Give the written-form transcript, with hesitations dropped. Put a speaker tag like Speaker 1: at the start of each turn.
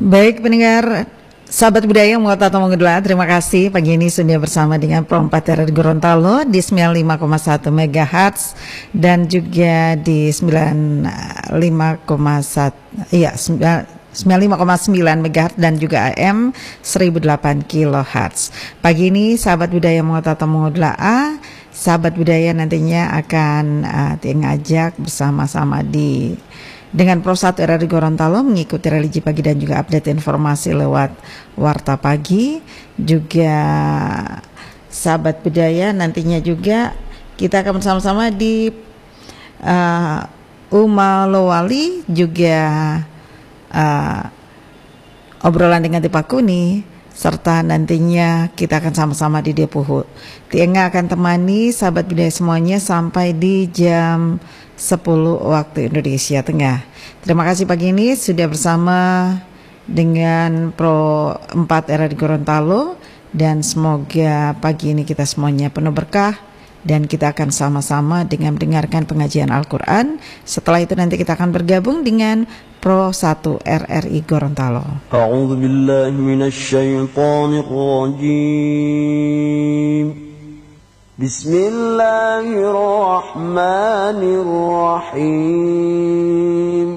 Speaker 1: Baik pendengar sahabat budaya Muota Tomongedula, terima kasih pagi ini sudah bersama dengan Pro 4 RRI Gorontalo di 95,1 MHz dan juga di 95,9 MHz dan juga AM 1008 kHz. Pagi ini sahabat budaya Muota Tomongedula sahabat budaya nantinya akan ngajak bersama-sama dengan Pro 1 RRI Gorontalo mengikuti religi pagi dan juga update informasi lewat Warta Pagi. Juga sahabat budaya nantinya juga kita akan bersama-sama di Umalowali, juga obrolan dengan Tipakuni, serta nantinya kita akan sama-sama di Depuhu. Tienga akan temani sahabat budaya semuanya sampai di jam 10 waktu Indonesia Tengah. Terima kasih pagi ini sudah bersama dengan Pro 4 RRI Gorontalo, dan semoga pagi ini kita semuanya penuh berkah dan kita akan sama-sama dengan mendengarkan pengajian Al-Quran. Setelah itu nanti kita akan bergabung dengan Pro 1 RRI Gorontalo.
Speaker 2: A'udzu billahi minasy syaithanir rajim. Bismillahirrahmanirrahim.